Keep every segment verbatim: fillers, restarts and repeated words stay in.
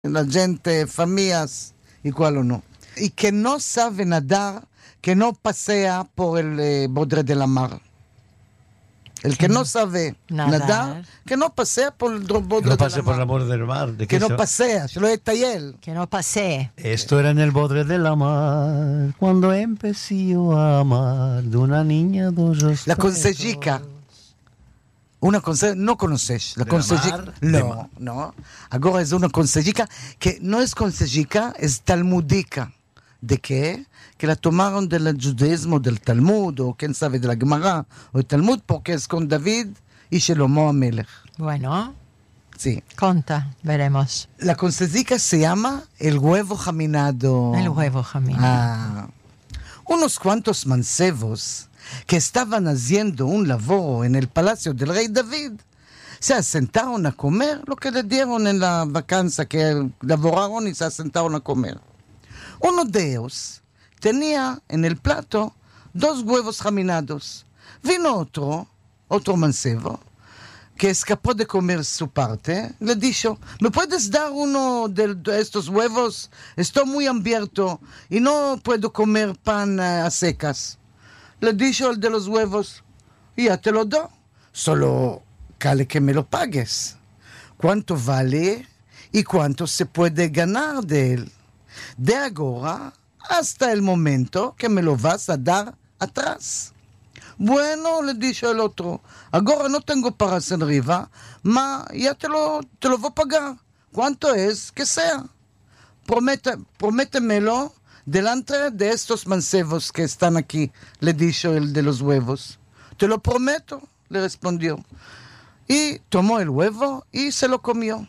la gente, familias y cuál no. Y que no sabe nadar, que no pasea por el eh, borde de la mar. El que no sabe nadar, nadar que no pasea por el borde que no de pase la por mar. la borde del mar. ¿De Que no eso? pasea, se lo he tallado. Que no pasee. Esto era en el borde de la mar, cuando empecé yo a amar de una niña dos ojos. La consellica. Una consellica, no conoces. La ¿De consellica. la mar? No, De mar. no. Ahora es una consellica que no es consellica, es talmudica. ¿De qué? Que la tomaron del judaísmo, del Talmud, o quién sabe, de la Gemara, o el Talmud, porque es con David y Shelomo Amelech. Bueno, Sí. conta, veremos. La consellica se llama el huevo jaminado. El huevo jaminado. Ah. Unos cuantos mancebos que estaban haciendo un labor en el palacio del rey David se asentaron a comer lo que le dieron en la vacancia, que laboraron y se asentaron a comer. Uno de ellos tenía en el plato dos huevos jaminados. Vino otro, otro mancebo, que escapó de comer su parte. Le dijo, ¿me puedes dar uno de, de estos huevos? Estoy muy hambriento y no puedo comer pan eh, a secas. Le dijo el de los huevos, ya te lo doy, solo cale que me lo pagues. ¿Cuánto vale y cuánto se puede ganar de él? De ahora hasta el momento que me lo vas a dar atrás. Bueno, le dijo el otro, ahora no tengo para hacer arriba, ma ya te lo, te lo voy a pagar. ¿Cuánto es que sea? Promete, prométemelo delante de estos mancebos que están aquí, le dijo el de los huevos. Te lo prometo, le respondió. Y tomó el huevo y se lo comió.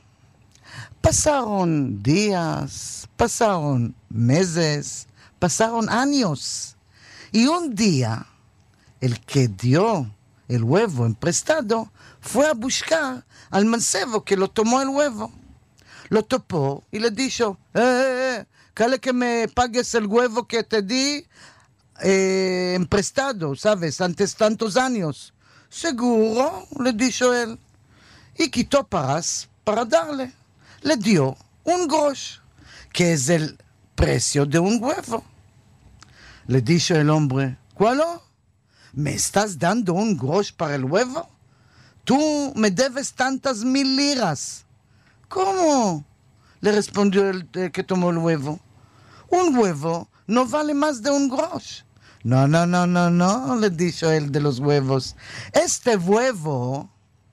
Pasaron días, pasaron meses, pasaron años. Y un día, el que dio el huevo en prestado fue a buscar al mancebo que lo tomó el huevo. Lo topó y le dijo, eh, eh, eh, cale que me pagues el huevo que te di eh, en prestado, ¿sabes? Antes tantos años. Seguro, le dijo él. Y quitó paras para darle. Le dio un grosh, que es el precio de un huevo. Le dijo el hombre, ¿cuál? ¿Me estás dando un grosh para el huevo? Tú me debes tantas mil liras. ¿Cómo? Le respondió el, el que tomó el huevo. Un huevo no vale más de un grosh. No, no, no, no, no, le dijo el de los huevos. Este huevo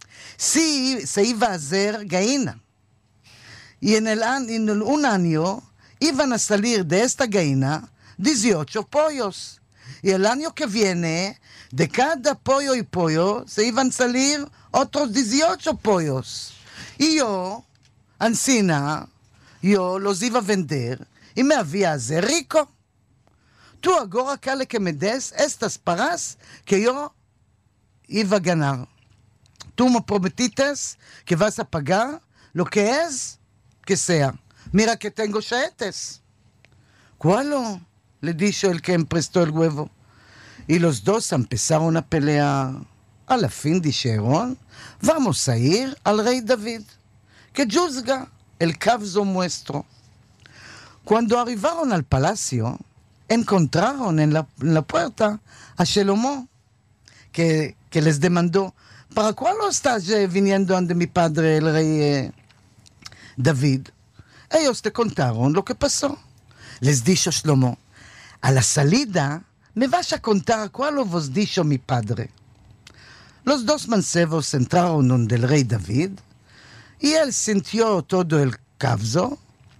sí se iba a hacer gallina. Y en, el, en el, un año iban a salir de esta gallina dieciocho pollos. Y el año que viene, de cada pollo y pollo, se iban a salir otros dieciocho pollos. Y yo, ancina, yo los iba a vender y me había hacer rico. Tú ahora cale que me des estas paras que yo iba a ganar. Tú me prometiste que vas a pagar lo que es que sea. Mira que tengo chaetes. ¿Cuál? Le dijo el que emprestó el huevo. Y los dos empezaron a pelear. A la fin dijeron, vamos a ir al rey David, que juzga el caso nuestro. Cuando arribaron al palacio, encontraron en la, en la puerta a Shelomo, que, que les demandó, ¿para cuál estás eh, viniendo ante mi padre, el rey eh, David? Ellos te contaron lo que pasó. Les dijo Shlomo, a la salida me vas a contar cuál os dijo mi padre. Los dos mancebos entraron donde el rey David y él sintió todo el caso.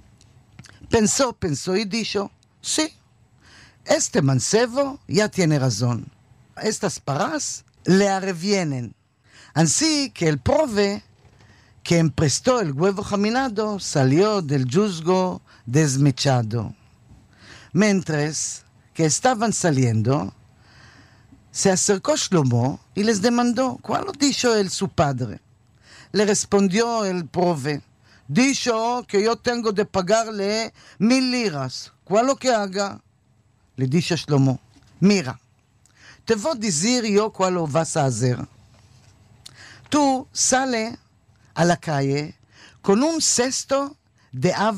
Pensó, pensó y dijo, sí, este mancebo ya tiene razón. Estas paras le revienen. Así que el prove que emprestó el huevo jaminado salió del juzgo desmechado. Mientras que estaban saliendo, se acercó Shlomo y les demandó, ¿cuál dijo él su padre? Le respondió el prove, dijo que yo tengo de pagarle mil liras. ¿Cuál lo que haga? Le dijo Shlomo, mira, te voy a decir yo cuál lo vas a hacer. Tú sale a la calle con un cesto de